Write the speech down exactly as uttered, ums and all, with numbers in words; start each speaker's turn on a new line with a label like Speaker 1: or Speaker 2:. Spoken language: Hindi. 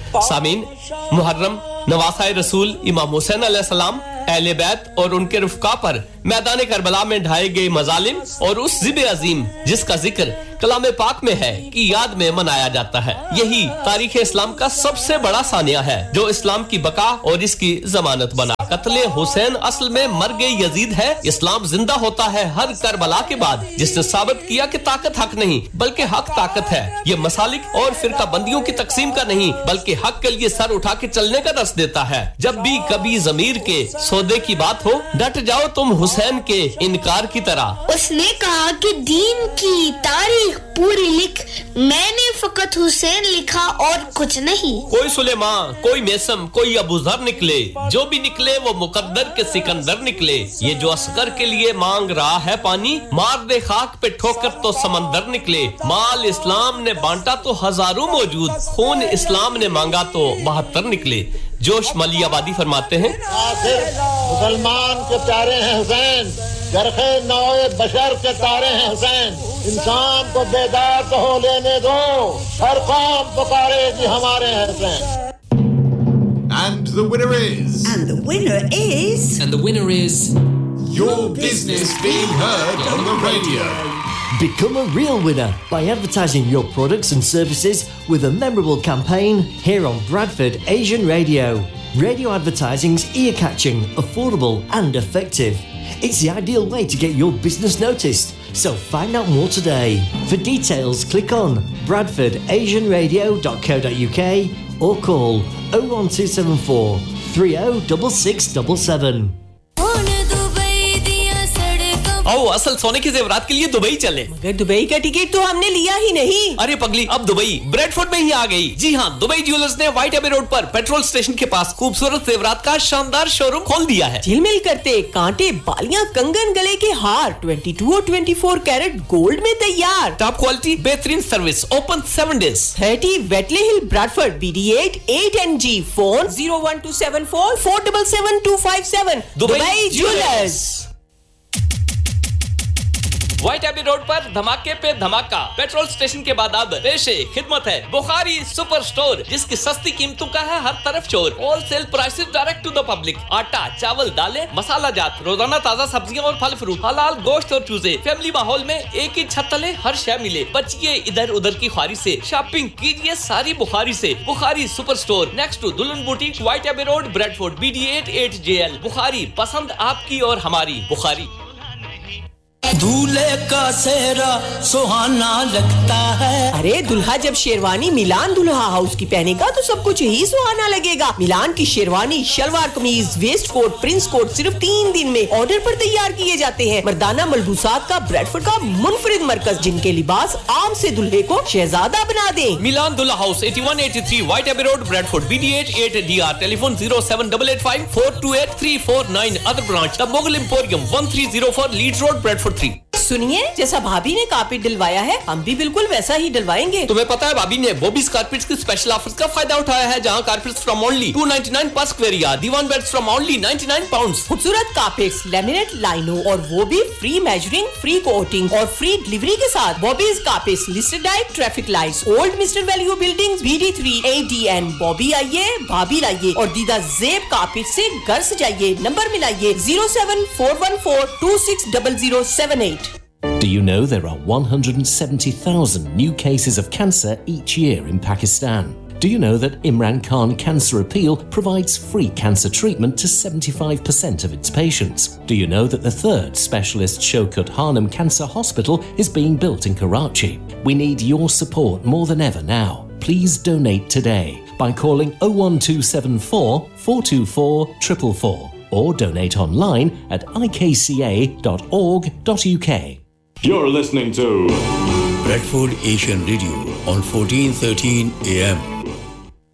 Speaker 1: सामीन, मुहर्रम, नवासाए रसूल इमाम हुसैन अलैहिस्सलाम, अहले बैत और उनके रुफ़का पर मैदान करबला में ढाए गए मजालिम और उस ज़िब अज़ीम जिसका जिक्र कलाम पाक में है की याद में मनाया जाता है। यही तारीख़ इस्लाम का सबसे बड़ा सानिया है जो इस्लाम की बका और इसकी जमानत बना। कत्ले हुसैन असल में मर गए यजीद है। इस्लाम जिंदा होता है हर करबला के बाद, जिसने साबित किया कि ताकत हक नहीं बल्कि हक ताकत है। ये मसालिक और फिरका बंदियों की तकसीम का नहीं बल्कि हक के लिए सर उठा के चलने का दर्स देता है। जब भी कभी ज़मीर के सौदे की बात हो, डट जाओ तुम हुसैन के इनकार की तरह।
Speaker 2: उसने कहा कि दीन की तारीख पूरी लिख, मैंने फकत हुसैन लिखा और कुछ नहीं।
Speaker 1: कोई सुलेमान, कोई मेसम, कोई अबू ज़र निकले, जो भी निकले वो मुकद्दर के सिकंदर निकले। ये जो असगर के लिए मांग रहा है पानी, मार दे खाक पे ठोकर तो समंदर निकले। माल इस्लाम ने बांटा तो हजारों मौजूद, खून इस्लाम ने मांगा तो बहत्तर निकले। जोश मली आबादी फरमाते हैं,
Speaker 3: मुसलमान के प्यारे हैं हुसैन, जरखे नौए बशर के तारे हैं हुसैन। इंसान को बेदार तो हो लेने दो, हर कौम पुकारेगी हमारे हैं Hussain.
Speaker 4: And the winner is.
Speaker 5: And the winner is.
Speaker 4: And the winner is. Your business being heard on the radio.
Speaker 6: Become a real winner by advertising your products and services with a memorable campaign here on Bradford Asian Radio. Radio advertising's ear-catching, affordable and effective. It's the ideal way to get your business noticed. So find out more today. For details, click on bradford asian radio dot co dot uk or call oh one two seven four three oh six six seven seven.
Speaker 1: आओ असल सोने के जेवरात के लिए दुबई चले।
Speaker 7: मगर दुबई का टिकट तो हमने लिया ही नहीं।
Speaker 1: अरे पगली, अब दुबई ब्रेडफोर्ड में ही आ गई। जी हाँ, दुबई ज्वेलर्स ने व्हाइट एबे रोड पर पेट्रोल स्टेशन के पास खूबसूरत जेवरात का शानदार शोरूम खोल दिया है।
Speaker 7: झिलमिल करते कांटे, बालियां, कंगन, गले के हार बाईस और चौबीस कैरेट गोल्ड में तैयार।
Speaker 1: टॉप क्वालिटी, बेहतरीन सर्विस, ओपन सेवन डेज।
Speaker 7: तीस Whitley hill, Bradford, B D eight eight N G. Phone zero one two seven four four seven seven to five seven. Dubai jewellers.
Speaker 1: White AB road पर धमाके पे धमाका। पेट्रोल स्टेशन के बाद अब पेशे खिदमत है बुखारी सुपर स्टोर, जिसकी सस्ती कीमतों का है हर तरफ शोर। Wholesale prices direct to the public. आटा, चावल, दालें, मसाला जात, रोजाना ताजा सब्जियां और फल फ्रूट, हलाल गोश्त और चूजे। फैमिली माहौल में एक ही छत तले हर शय मिले। बचिए इधर उधर की ख्वारी से, शॉपिंग कीजिए सारी बुखारी से। Bukhari super store next to दुल्हन boutique, white AB road, Bradford, B D eight eight J L. Bukhari, पसंद आपकी और हमारी बुखारी।
Speaker 8: दूल्हे का सेहरा सुहाना लगता है।
Speaker 7: अरे दुल्हा जब शेरवानी मिलान दुल्हा हाउस की पहनेगा तो सब कुछ ही सुहाना लगेगा। मिलान की शेरवानी, शलवार कमीज, वेस्ट कोट, प्रिंस कोट सिर्फ तीन दिन में ऑर्डर पर तैयार किए जाते हैं। मर्दाना मलबूसात का ब्रैडफोर्ड का मुनफरिद मरकज, जिनके लिबास आम से दुल्हे को शहजादा बना दे।
Speaker 1: मिलान दुल्हा हाउस इक्यासी तिरासी white AB road, Bradford, B D eight eight D R. Telephone zero seven eight eight five four to eight three four nine. Other branch the Mughal emporium one three zero four Leeds road, Bradford three.
Speaker 7: सुनिए, जैसा भाभी ने कारपेट डलवाया है हम भी बिल्कुल वैसा ही डलवाएंगे।
Speaker 1: तुम्हें पता है भाभी ने बॉबीज कारपेट्स की स्पेशल ऑफर्स का फायदा उठाया है, जहां carpets from only to ninety nine पर square yard, Diwan beds from only ninety nine pounds.
Speaker 7: खूबसूरत कारपेट्स, लैमिनेट, लाइनो और वो भी फ्री मेजरिंग, फ्री कोटिंग और फ्री डिलीवरी के साथ। Bobby's carpets, listed diet, traffic lights, old mister value buildings, B D three A D N. Bobby आइए, भाभी लाइए और दीदा जेब कारपेट से घर सजाइए। Number मिलाइए zero seven four one four to six zero zero seven eight.
Speaker 9: Do you know there are one hundred seventy thousand new cases of cancer each year in Pakistan? Do you know that Imran Khan Cancer Appeal provides free cancer treatment to seventy-five percent of its patients? Do you know that the third specialist Shaukat Hanum Cancer Hospital is being built in Karachi? We need your support more than ever now. Please donate today by calling oh one two seven four four two four four four four or donate online at i k c a dot org dot u k.
Speaker 10: You're listening to
Speaker 4: Bradford Asian Radio on fourteen thirteen A M.